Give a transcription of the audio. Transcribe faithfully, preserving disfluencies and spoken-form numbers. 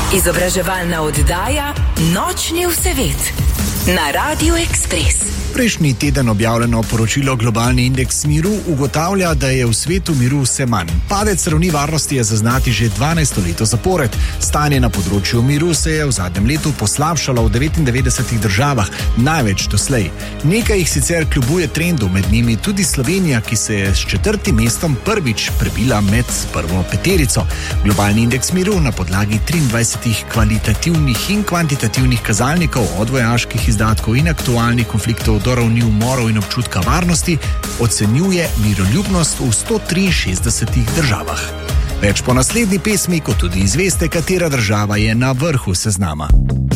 Izobraževalna oddaja Nočni vsevet na Radiu Ekspres. Prejšnji teden objavljeno poročilo Globalni indeks miru ugotavlja, da je v svetu miru vse manj. Padec ravni varnosti je zaznati že dvanajsto leto zapored. Stanje na področju miru se je v zadnjem letu poslabšalo v devetindevetdesetih državah, največ doslej. Nekaj jih sicer kljubuje trendu, med njimi tudi Slovenija, ki se je s četrtim mestom prvič prebila med prvo peterico. Globalni indeks miru na podlagi triindvajsetih kvalitativnih in kvantitativnih kazalnikov od vojaških izdatkov in aktualnih konfliktov do ravni umorov in občutka varnosti ocenjuje miroljubnost v sto triinšestdesetih državah. Več po naslednji pesmi, kot tudi izveste, katera država je na vrhu seznama.